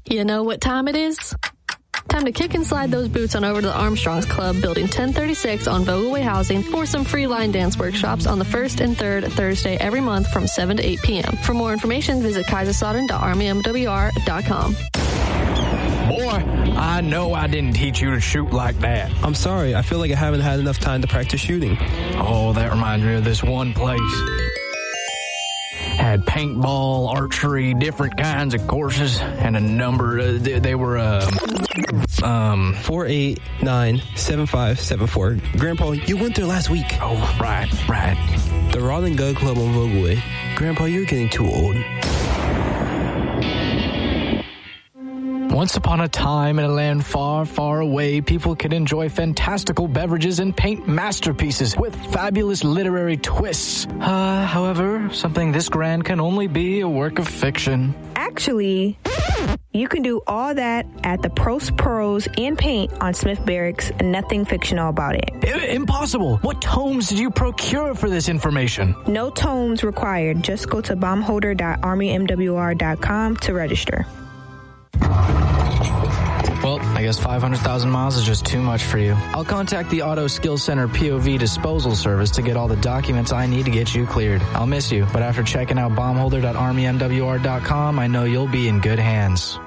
You know what time it is? Time to kick and slide those boots on over to the Armstrongs Club, Building 1036 on Vogelway Housing for some free line dance workshops on the 1st and 3rd Thursday every month from 7 to 8 p.m. For more information, visit kaiserslautern.armymwr.com. Boy, I know I didn't teach you to shoot like that. I'm sorry. I feel like I haven't had enough time to practice shooting. Oh, that reminds me of this one place. Had paintball, archery, different kinds of courses, and a number. They were 489-7574. Grandpa, you went there last week. Oh, right. The Rod and Gun Club on Vogelway. Grandpa, you're getting too old. Once upon a time in a land far, far away, people could enjoy fantastical beverages and paint masterpieces with fabulous literary twists. However, something this grand can only be a work of fiction. Actually, you can do all that at the Prost Prose and Paint on Smith Barracks, and nothing fictional about it. Impossible! What tomes did you procure for this information? No tomes required. Just go to bombholder.armymwr.com to register. Well, I guess 500,000 miles is just too much for you. I'll contact the Auto Skills Center POV disposal service to get all the documents I need to get you cleared. I'll miss you, but after checking out bombholder.armymwr.com, I know you'll be in good hands.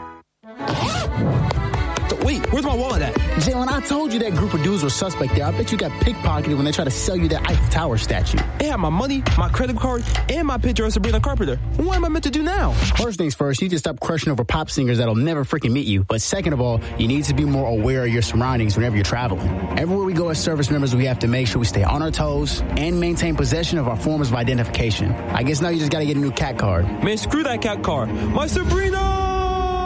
Wait, where's my wallet at? Jay, when I told you that group of dudes were suspect there, I bet you got pickpocketed when they tried to sell you that Eiffel Tower statue. They have my money, my credit card, and my picture of Sabrina Carpenter. What am I meant to do now? First things first, you need to stop crushing over pop singers that'll never freaking meet you. But second of all, you need to be more aware of your surroundings whenever you're traveling. Everywhere we go as service members, we have to make sure we stay on our toes and maintain possession of our forms of identification. I guess now you just gotta get a new cat card. Man, screw that cat card. My Sabrina!